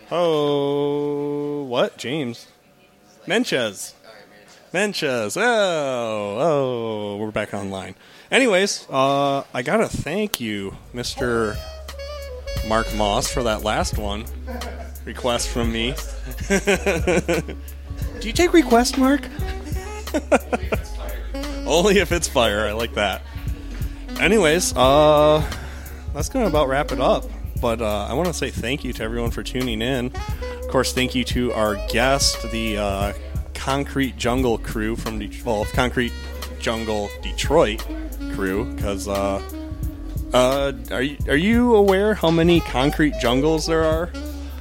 Oh, what? James? Menchez. Menchez. Oh, we're back online. Anyways, I gotta thank you, Mr. Mark Moss, for that last one. Request from me. Do you take requests, Mark? Only if it's fire. I like that. Anyways, that's going to about wrap it up. But I want to say thank you to everyone for tuning in. Of course, thank you to our guest, the Concrete Jungle crew from Concrete Jungle Detroit crew. Because are you aware how many concrete jungles there are?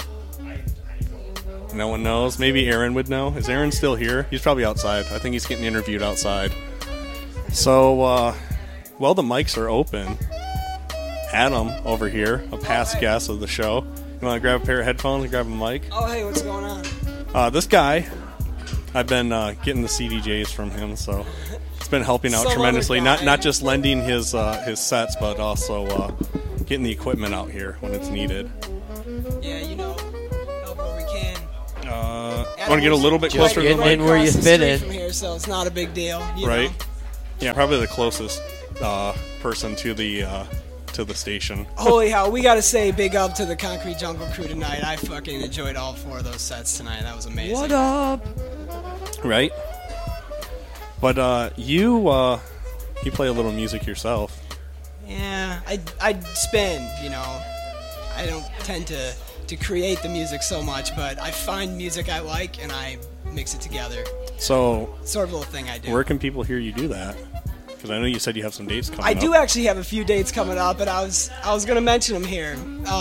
No one knows. Maybe Aaron would know. Is Aaron still here? He's probably outside. I think he's getting interviewed outside. So, while the mics are open, Adam over here, a past guest of the show, you want to grab a pair of headphones and grab a mic? Oh, hey, what's going on? This guy, I've been getting the CDJs from him, so it's been helping out tremendously. Not just lending his sets, but also getting the equipment out here when it's needed. Yeah, help where we can. Want to get a little bit closer to the mic? Where you fit in. From here, so it's not a big deal. Right? Yeah, probably the closest person to the station. Holy hell, we got to say big up to the Concrete Jungle crew tonight. I fucking enjoyed all 4 of those sets tonight. That was amazing. What up? Right? But you play a little music yourself. Yeah, I spin, I don't tend to create the music so much, but I find music I like and I mix it together. So, sort of a little thing I do. Where can people hear you do that? Because I know you said you have some dates coming up. I do actually have a few dates coming up, and I was going to mention them here.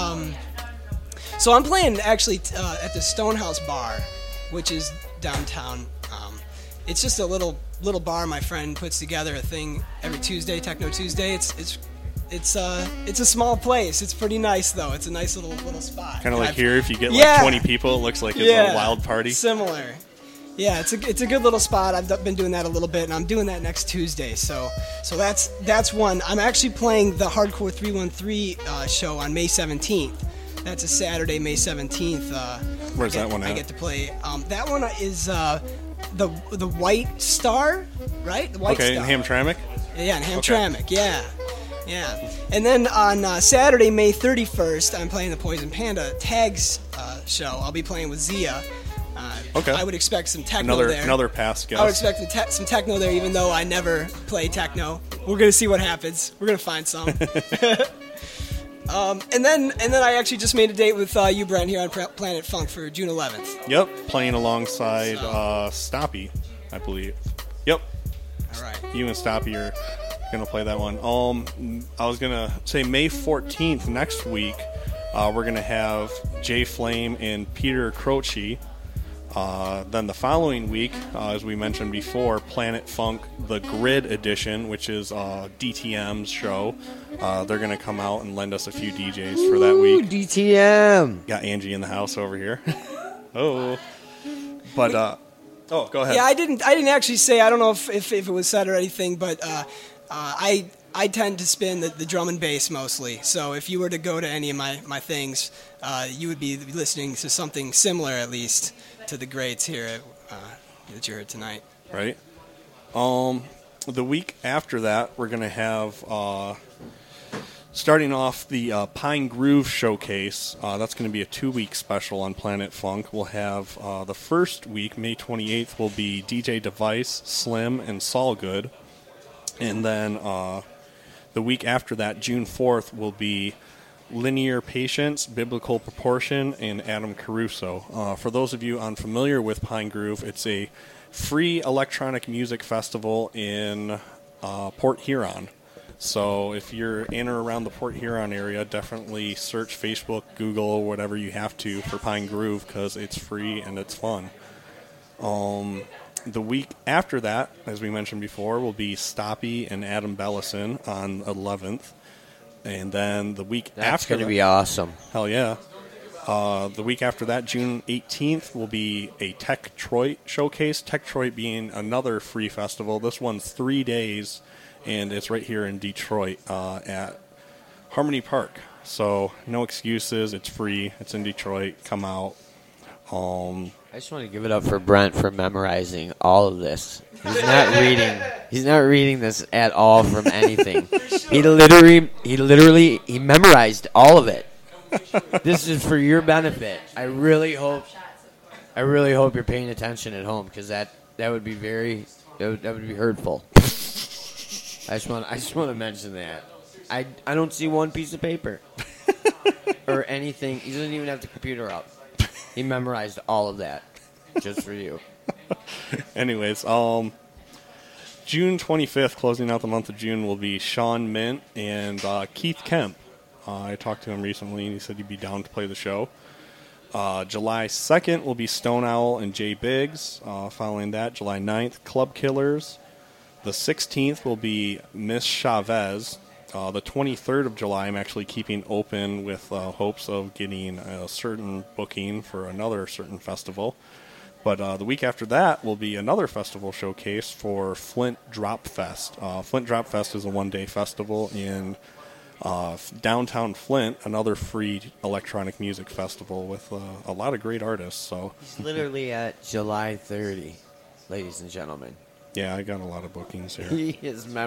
So I'm playing actually at the Stonehouse Bar, which is downtown. It's just a little bar my friend puts together, a thing every Tuesday, Techno Tuesday. It's a small place. It's pretty nice though. It's a nice little spot. Kind of like here, if you get like 20 people, it looks like it's a wild party. Similar. Yeah, it's a good little spot. I've been doing that a little bit, and I'm doing that next Tuesday. So that's one. I'm actually playing the Hardcore 313 show on May 17th. That's a Saturday, May 17th. Where's that one at? I get to play. That one is the White Star, right? The White Star. Okay, in Hamtramck? Yeah, in Hamtramck, yeah. Yeah. And then on Saturday, May 31st, I'm playing the Poison Panda Tags show. I'll be playing with Zia. Okay. I would expect some techno there. Another past guest. I would expect some techno there, even though I never play techno. We're going to see what happens. We're going to find some. And then I actually just made a date with you, Brent, here on Planet Funk for June 11th. Yep, playing alongside Stoppy, I believe. Yep. All right. You and Stoppy are going to play that one. I was going to say May 14th next week, we're going to have Jay Flame and Peter Croce. Then the following week, as we mentioned before, Planet Funk, the Grid Edition, which is DTM's show. They're going to come out and lend us a few DJs for that week. DTM! Got Angie in the house over here. Oh. But, go ahead. Yeah, I didn't actually say, I don't know if it was said or anything, but I tend to spin the drum and bass mostly. So if you were to go to any of my things, you would be listening to something similar, at least, to the greats here that you heard tonight. Right. The week after that, we're going to have, starting off the Pine Groove Showcase. That's going to be a 2-week special on Planet Funk. We'll have the first week, May 28th, will be DJ Device, Slim, and Solgood. And then the week after that, June 4th, will be Linear Patience, Biblical Proportion, and Adam Caruso. For those of you unfamiliar with Pine Groove, it's a free electronic music festival in Port Huron. So if you're in or around the Port Huron area, definitely search Facebook, Google, whatever you have to for Pine Groove because it's free and it's fun. The week after that, as we mentioned before, will be Stoppy and Adam Bellison on 11th. And then the week after that's going to be awesome. Hell yeah. The week after that, June 18th, will be a Techtroit showcase. Techtroit being another free festival. This one's 3 days, and it's right here in Detroit at Harmony Park. So no excuses. It's free. It's in Detroit. Come out. I just want to give it up for Brent for memorizing all of this. He's not reading. He's not reading this at all from anything. He literally memorized all of it. This is for your benefit. I really hope you're paying attention at home, because that would be that would be hurtful. I just want to mention that. I don't see one piece of paper or anything. He doesn't even have the computer up. He memorized all of that just for you. Anyways, June 25th, closing out the month of June, will be Sean Mint and Keith Kemp. I talked to him recently, and he said he'd be down to play the show. July 2nd will be Stone Owl and Jay Biggs. Following that, July 9th, Club Killers. The 16th will be Miss Chavez. The 23rd of July, I'm actually keeping open with hopes of getting a certain booking for another certain festival. But the week after that will be another festival showcase for Flint Drop Fest. Flint Drop Fest is a one-day festival in downtown Flint, another free electronic music festival with a lot of great artists. So It's literally at July 30, ladies and gentlemen. yeah, I got a lot of bookings here. He is